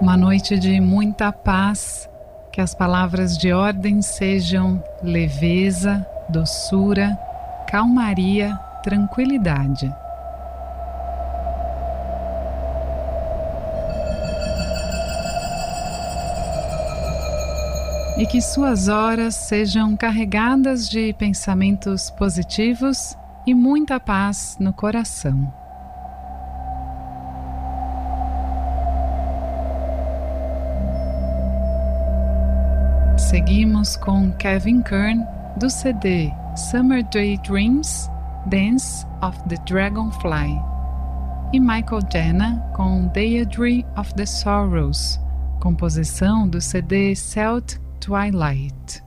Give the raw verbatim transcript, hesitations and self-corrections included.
Uma noite de muita paz, que as palavras de ordem sejam leveza, doçura, calmaria, tranquilidade. E que suas horas sejam carregadas de pensamentos positivos e muita paz no coração. Seguimos com Kevin Kern do C D Summer Daydreams, Dance of the Dragonfly, e Michael Jenna com Deirdre of the Sorrows, composição do C D Celt Twilight.